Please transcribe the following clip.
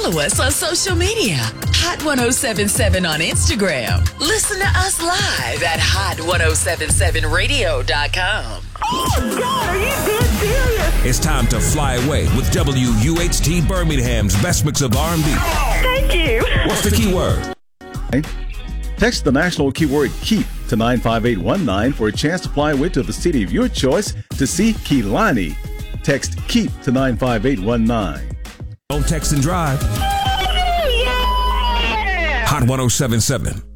Follow us on social media. Hot 1077 on Instagram. Listen to us live at hot1077radio.com. Oh, God, are you dead serious? It's time to fly away with WUHT Birmingham's best mix of R&B. Thank you. What's the keyword? Text the national keyword KEEP to 95819 for a chance to fly away to the city of your choice to see Kehlani. Text KEEP to 95819. Don't text and drive. Yeah! Hot 1077.